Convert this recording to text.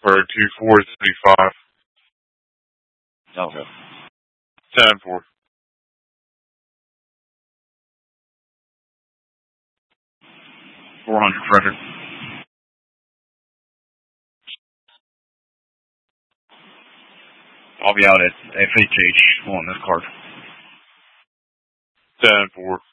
Or 2435. Okay. 10-4. $400 Frederick. I'll be out at FHH on this card. 10-4.